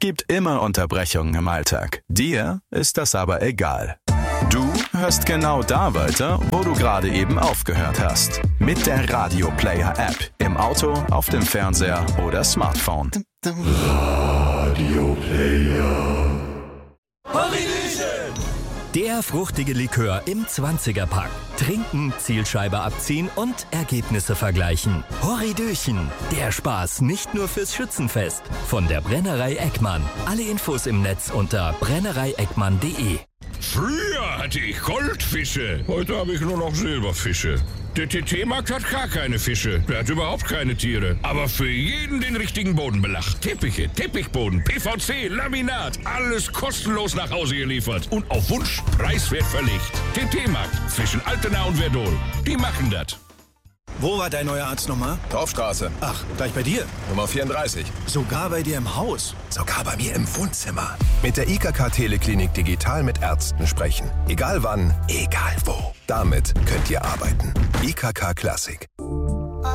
gibt immer Unterbrechungen im Alltag. Dir ist das aber egal. Du hörst genau da weiter, wo du gerade eben aufgehört hast. Mit der Radio Player App. Im Auto, auf dem Fernseher oder Smartphone. Radio Player. Der fruchtige Likör im 20er-Pack. Trinken, Zielscheibe abziehen und Ergebnisse vergleichen. Horridöchen. Der Spaß nicht nur fürs Schützenfest. Von der Brennerei Eckmann. Alle Infos im Netz unter brennereieckmann.de. Früher hatte ich Goldfische. Heute habe ich nur noch Silberfische. Der TT-Markt hat gar keine Fische. Der hat überhaupt keine Tiere. Aber für jeden den richtigen Bodenbelag. Teppiche, Teppichboden, PVC, Laminat. Alles kostenlos nach Hause geliefert. Und auf Wunsch preiswert verlegt. TT-Markt zwischen Altena und Verdol. Die machen das. Wo war dein neuer Arzt nochmal? Dorfstraße. Ach, gleich bei dir? Nummer 34. Sogar bei dir im Haus? Sogar bei mir im Wohnzimmer. Mit der IKK Teleklinik digital mit Ärzten sprechen. Egal wann, egal wo. Damit könnt ihr arbeiten. IKK Klassik.